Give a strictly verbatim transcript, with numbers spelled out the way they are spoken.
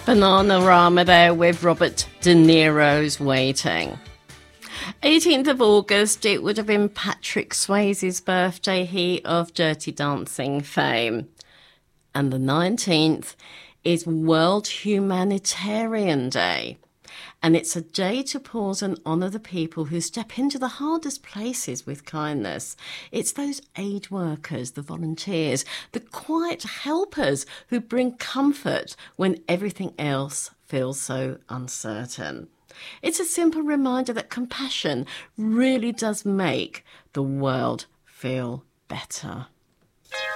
Bananarama there with Robert De Niro's Waiting. eighteenth of August, it would have been Patrick Swayze's birthday, he of Dirty Dancing fame. And the nineteenth is World Humanitarian Day. And it's a day to pause and honour the people who step into the hardest places with kindness. It's those aid workers, the volunteers, the quiet helpers who bring comfort when everything else feels so uncertain. It's a simple reminder that compassion really does make the world feel better.